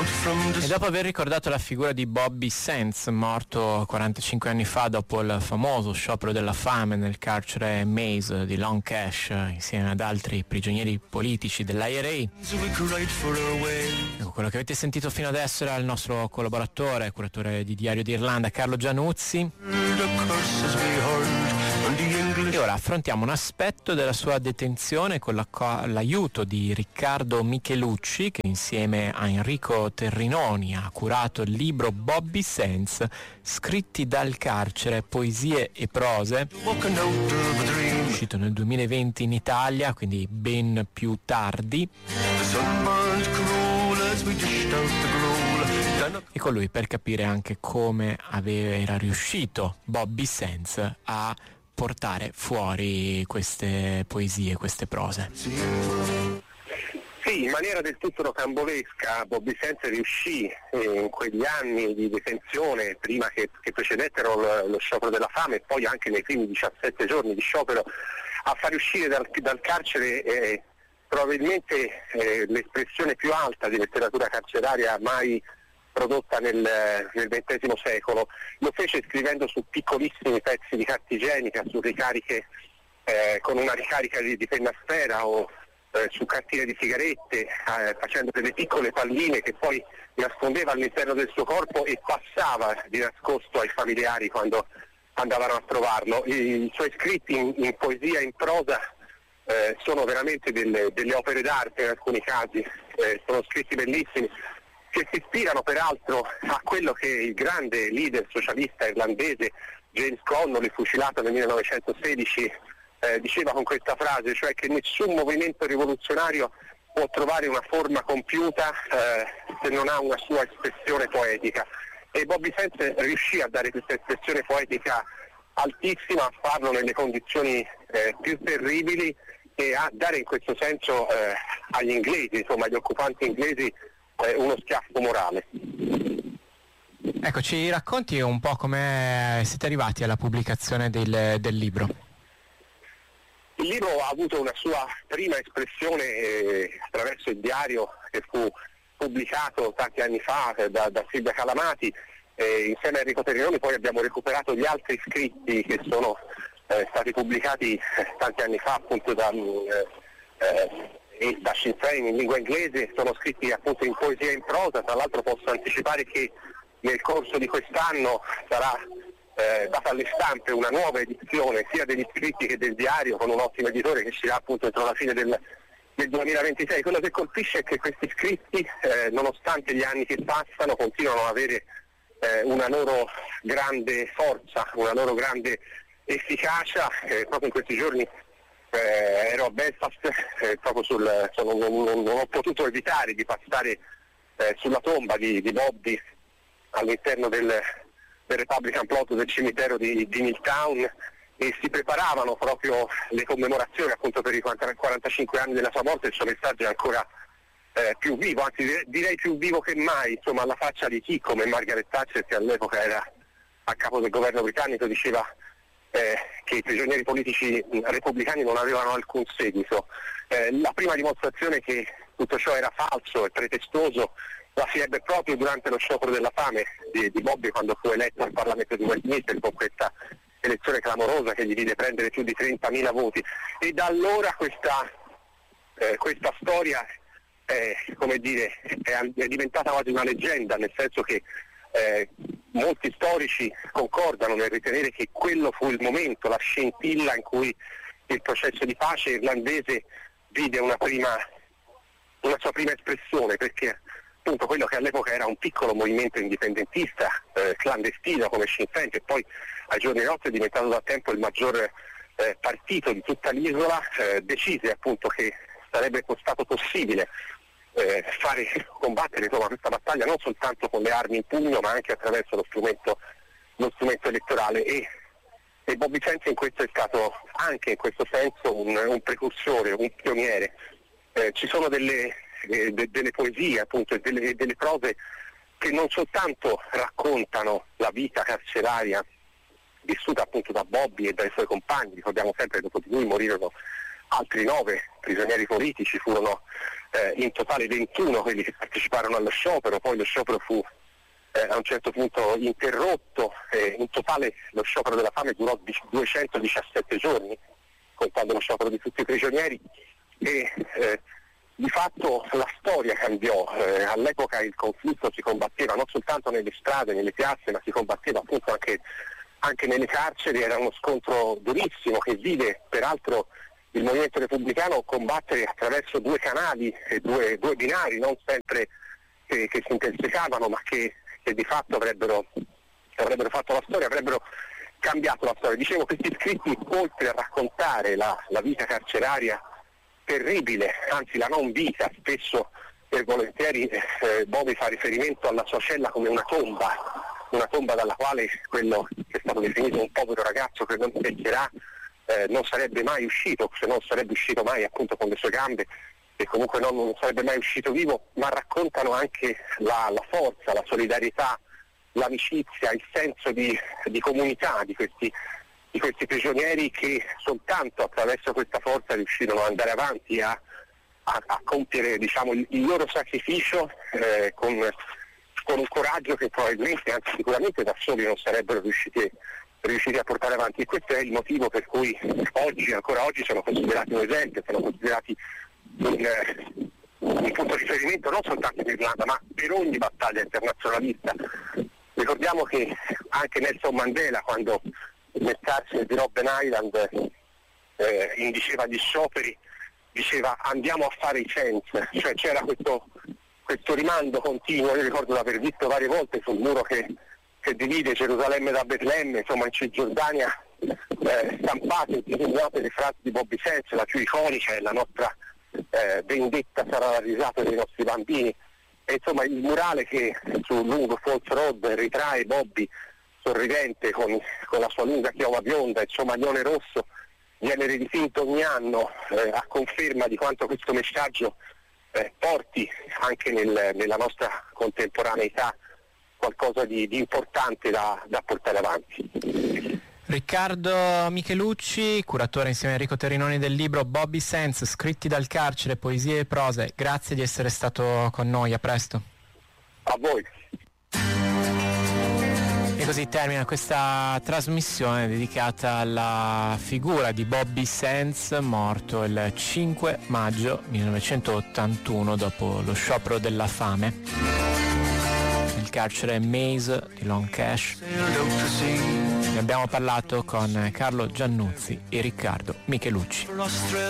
E dopo aver ricordato la figura di Bobby Sands, morto 45 anni fa dopo il famoso sciopero della fame nel carcere Maze di Long Cash, insieme ad altri prigionieri politici dell'IRA, ecco, quello che avete sentito fino adesso era il nostro collaboratore, curatore di Diario d'Irlanda, Carlo Gianuzzi. E ora affrontiamo un aspetto della sua detenzione con l'aiuto di Riccardo Michelucci, che insieme a Enrico Terrinoni ha curato il libro Bobby Sands, scritti dal carcere, poesie e prose, uscito nel 2020 in Italia, quindi ben più tardi. E con lui per capire anche come era riuscito Bobby Sands a portare fuori queste poesie, queste prose. Sì, in maniera del tutto rocambolesca Bobby Sands riuscì in quegli anni di detenzione, prima che precedettero lo sciopero della fame e poi anche nei primi 17 giorni di sciopero, a far uscire dal carcere probabilmente l'espressione più alta di letteratura carceraria mai prodotta nel XX secolo. Lo fece scrivendo su piccolissimi pezzi di carta igienica, su ricariche con una ricarica di penna a sfera o su cartine di sigarette, facendo delle piccole palline che poi nascondeva all'interno del suo corpo e passava di nascosto ai familiari quando andavano a trovarlo. I suoi scritti in poesia e in prosa sono veramente delle opere d'arte in alcuni casi, sono scritti bellissimi, che si ispirano peraltro a quello che il grande leader socialista irlandese James Connolly, fucilato nel 1916, diceva con questa frase, cioè che nessun movimento rivoluzionario può trovare una forma compiuta se non ha una sua espressione poetica. E Bobby Sands riuscì a dare questa espressione poetica altissima, a farlo nelle condizioni più terribili e a dare in questo senso agli inglesi, insomma agli occupanti inglesi, uno schiaffo morale. Ecco, ci racconti un po' come siete arrivati alla pubblicazione del libro? Il libro ha avuto una sua prima espressione attraverso il diario che fu pubblicato tanti anni fa da Silvia Calamati, insieme a Enrico Terrinoni. Poi abbiamo recuperato gli altri scritti che sono stati pubblicati tanti anni fa appunto da Sinn Féin in lingua inglese, sono scritti appunto in poesia e in prosa. Tra l'altro posso anticipare che nel corso di quest'anno sarà data alle stampe una nuova edizione sia degli scritti che del diario, con un ottimo editore che uscirà appunto entro la fine del 2026. Quello che colpisce è che questi scritti, nonostante gli anni che passano, continuano ad avere una loro grande forza, una loro grande efficacia. Proprio in questi giorni ero a Belfast, proprio non ho potuto evitare di passare sulla tomba di Bobby all'interno del Republican Plot del cimitero di Milltown, e si preparavano proprio le commemorazioni appunto per i 45 anni della sua morte. Il suo messaggio è ancora più vivo, anzi direi più vivo che mai, insomma, alla faccia di chi come Margaret Thatcher, che all'epoca era a capo del governo britannico, diceva che i prigionieri politici repubblicani non avevano alcun seguito. La prima dimostrazione che tutto ciò era falso e pretestuoso la si ebbe proprio durante lo sciopero della fame di Bobby, quando fu eletto al Parlamento di Westminster con questa elezione clamorosa che gli vide prendere più di 30.000 voti. E da allora questa storia è diventata quasi una leggenda, nel senso che molti storici concordano nel ritenere che quello fu il momento, la scintilla in cui il processo di pace irlandese vide una sua prima espressione, perché appunto quello che all'epoca era un piccolo movimento indipendentista clandestino come Sinn Féin, che poi ai giorni nostri è diventato da tempo il maggior partito di tutta l'isola, decise appunto che sarebbe stato possibile combattere questa battaglia non soltanto con le armi in pugno, ma anche attraverso lo strumento elettorale, e Bobby Sands in questo è stato anche in questo senso un precursore, un pioniere. Ci sono delle poesie appunto e delle prose che non soltanto raccontano la vita carceraria vissuta appunto da Bobby e dai suoi compagni. Ricordiamo sempre che dopo di lui morirono altri 9 prigionieri politici, furono in totale 21 quelli che parteciparono allo sciopero, poi lo sciopero fu a un certo punto interrotto, in totale lo sciopero della fame durò 217 giorni, contando lo sciopero di tutti i prigionieri, e di fatto la storia cambiò. All'epoca il conflitto si combatteva non soltanto nelle strade, nelle piazze, ma si combatteva appunto anche nelle carceri. Era uno scontro durissimo che vide peraltro il movimento repubblicano combattere attraverso 2 canali e due binari, non sempre che si intersecavano, ma che di fatto avrebbero fatto la storia, avrebbero cambiato la storia. Dicevo, questi scritti, oltre a raccontare la vita carceraria terribile, anzi la non vita, spesso per volentieri Bovi fa riferimento alla sua cella come una tomba dalla quale quello che è stato definito un povero ragazzo che non specchierà non sarebbe mai uscito, se non sarebbe uscito mai appunto con le sue gambe, e comunque non sarebbe mai uscito vivo, ma raccontano anche la forza, la solidarietà, l'amicizia, il senso di comunità di questi prigionieri, che soltanto attraverso questa forza riuscirono ad andare avanti a compiere, diciamo, il loro sacrificio con un coraggio che probabilmente, anzi sicuramente da soli non sarebbero riusciti a portare avanti. E questo è il motivo per cui ancora oggi sono considerati un esempio, sono considerati un punto di riferimento non soltanto in Irlanda, ma per ogni battaglia internazionalista. Ricordiamo che anche Nelson Mandela, quando nel carcere di Robben Island indiceva gli scioperi, diceva andiamo a fare i censi, cioè c'era questo rimando continuo. Io ricordo di aver visto varie volte sul muro che divide Gerusalemme da Betlemme, insomma in Cisgiordania, stampate e disegnate le frasi di Bobby Sands. La più iconica è la nostra vendetta sarà la risata dei nostri bambini, e insomma il murale che su lungo Falls Road ritrae Bobby sorridente con la sua lunga chioma bionda e il suo maglione rosso viene ridipinto ogni anno a conferma di quanto questo messaggio porti anche nella nostra contemporaneità qualcosa di importante da portare avanti. Riccardo Michelucci, curatore insieme a Enrico Terrinoni del libro Bobby Sands, scritti dal carcere, poesie e prose. Grazie di essere stato con noi, a presto. A voi. E così termina questa trasmissione dedicata alla figura di Bobby Sands, morto il 5 maggio 1981 dopo lo sciopero della fame nel carcere Maze di Long Cash. Ne abbiamo parlato con Carlo Giannuzzi e Riccardo Michelucci.